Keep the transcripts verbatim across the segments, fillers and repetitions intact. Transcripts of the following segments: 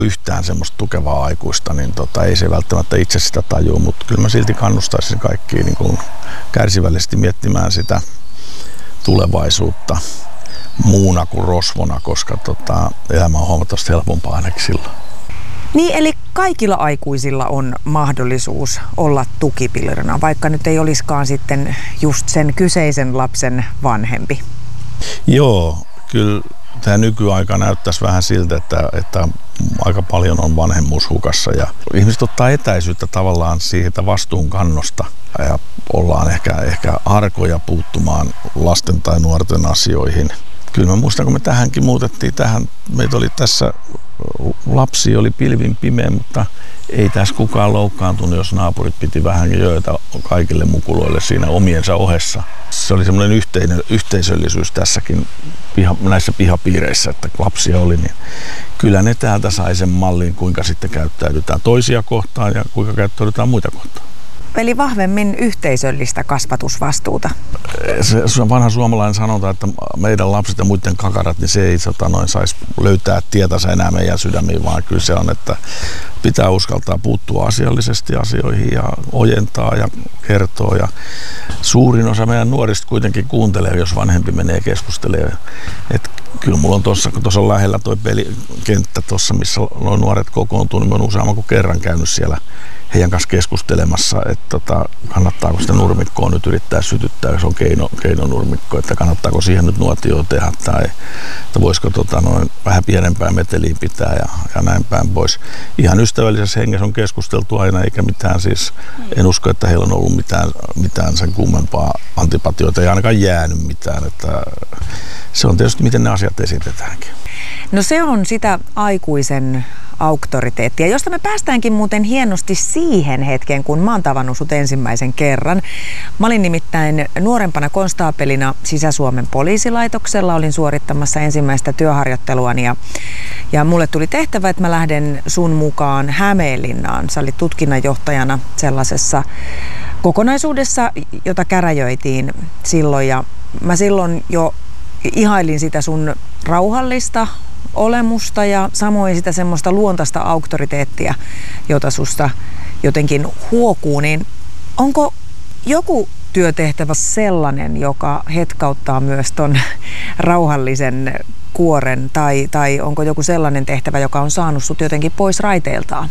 yhtään semmoista tukevaa aikuista, niin tota, ei se välttämättä itse sitä tajua, mutta kyllä mä silti kannustaisin kaikkia niin kuin kärsivällisesti miettimään sitä tulevaisuutta muuna kuin rosvona, koska tota, elämä on huomattavasti helpompaa ainakin silloin. Niin, eli kaikilla aikuisilla on mahdollisuus olla tukipillerina, vaikka nyt ei olisikaan sitten just sen kyseisen lapsen vanhempi. Joo, kyllä tämä nykyaika näyttäisi vähän siltä, että, että aika paljon on vanhemmuus hukassa ja ihmiset ottaa etäisyyttä tavallaan siitä vastuunkannosta ja ollaan ehkä, ehkä arkoja puuttumaan lasten tai nuorten asioihin. Kyllä mä muistan, kun me tähänkin muutettiin tähän, meitä oli tässä, lapsi oli pilvin pimeä, mutta ei tässä kukaan loukkaantunut, jos naapurit piti vähän jöötä kaikille mukuloille siinä omiensa ohessa. Se oli semmoinen yhteinen, yhteisöllisyys tässäkin piha, näissä pihapiireissä, että lapsia oli, niin kyllä ne täältä sai sen mallin, kuinka sitten käyttäydytään toisia kohtaan ja kuinka käyttäydytään muita kohtaan. Eli vahvemmin yhteisöllistä kasvatusvastuuta. Se, se vanha suomalainen sanonta, että meidän lapset ja muiden kakarat, niin se ei tota, noin saisi löytää tietänsä enää meidän sydämiin, vaan kyllä se on, että pitää uskaltaa puuttua asiallisesti asioihin ja ojentaa ja kertoa. Ja suurin osa meidän nuorista kuitenkin kuuntelee, jos vanhempi menee keskustelemaan. Et kyllä mulla on tuossa, kun tuossa on lähellä tuo pelikenttä tuossa, missä nuo nuoret kokoontuu, niin mä oon useamman kuin kerran käynyt siellä heidän kanssa keskustelemassa, että tota, kannattaako sitä nurmikkoa nyt yrittää sytyttää, jos on keino, keinonurmikko, että kannattaako siihen nyt nuotioon tehdä tai että voisiko tota, noin vähän pienempää meteliä pitää ja, ja näin päin pois. Ihan ystävällisessä hengessä on keskusteltu aina, eikä mitään siis, en usko, että heillä on ollut mitään, mitään sen kummempaa antipatioita, ei ainakaan jäänyt mitään, että se on tietysti miten ne asiat esitetäänkin. No se on sitä aikuisen auktoriteettia, josta me päästäänkin muuten hienosti siihen hetkeen, kun mä oon tavannut sut ensimmäisen kerran. Mä olin nimittäin nuorempana konstaapelina Sisä-Suomen poliisilaitoksella, olin suorittamassa ensimmäistä työharjoitteluani ja, ja mulle tuli tehtävä, että mä lähden sun mukaan Hämeenlinnaan. Sä olit tutkinnanjohtajana sellaisessa kokonaisuudessa, jota käräjöitiin silloin ja mä silloin jo ihailin sitä sun rauhallista olemusta ja samoin sitä semmoista luontaista auktoriteettia, jota susta jotenkin huokuu, niin onko joku työtehtävä sellainen, joka hetkauttaa myös ton rauhallisen kuoren, tai, tai onko joku sellainen tehtävä, joka on saanut sut jotenkin pois raiteiltaan?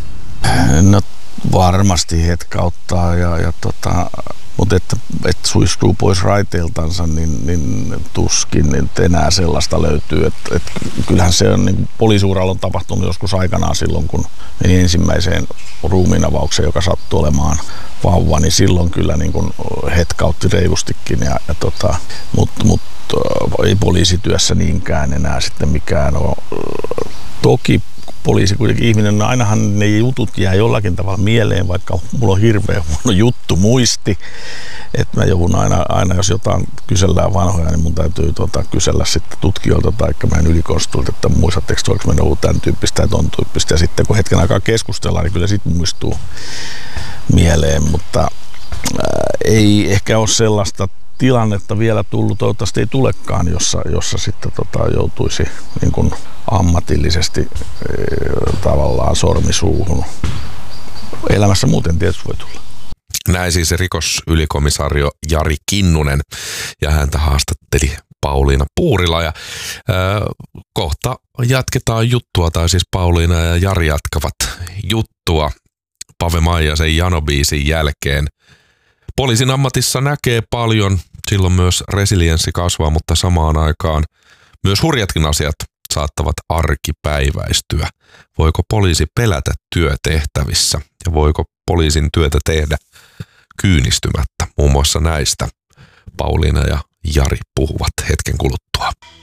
No varmasti hetkauttaa, ja, ja tota, mutta että, että suistuu pois raiteiltansa, niin, niin tuskin niin enää sellaista löytyy. Että, että kyllähän se on, niin poliisiuralla on tapahtunut joskus aikanaan silloin, kun meni ensimmäiseen ruumiinavaukseen, joka sattui olemaan vauva, niin silloin kyllä niin kuin hetkautti reilustikin. Ja, ja tota, mutta mut, ei poliisityössä niinkään enää sitten mikään ole. Toki poliisi kuitenkin ihminen, ainahan ne jutut jää jollakin tavalla mieleen, vaikka mulla on hirveän huono juttu muisti, että mä joudun aina, aina jos jotain kysellään vanhoja, niin mun täytyy tota, kysellä sitten tutkijoilta tai meidän ylikonstulta, että muistatteko, oliko mennyt ollut tämän tyyppistä ja ton tyyppistä, ja sitten kun hetken aikaa keskustellaan, niin kyllä sitten muistuu mieleen, mutta ää, ei ehkä ole sellaista tilannetta vielä tullut, toivottavasti ei tulekaan, jossa, jossa sitten tota, joutuisi niin kuin ammatillisesti e, tavallaan sormisuuhun. Elämässä muuten tietysti voi tulla. Näin siis rikosylikomissaario Jari Kinnunen, ja häntä haastatteli Pauliina Puurila. Ja, ää, kohta jatketaan juttua, tai siis Pauliina ja Jari jatkavat juttua Pave Maijasen Jano-biisin jälkeen. Poliisin ammatissa näkee paljon, silloin myös resilienssi kasvaa, mutta samaan aikaan myös hurjatkin asiat saattavat arkipäiväistyä. Voiko poliisi pelätä työtehtävissä ja voiko poliisin työtä tehdä kyynistymättä? Muun muassa näistä Pauliina ja Jari puhuvat hetken kuluttua.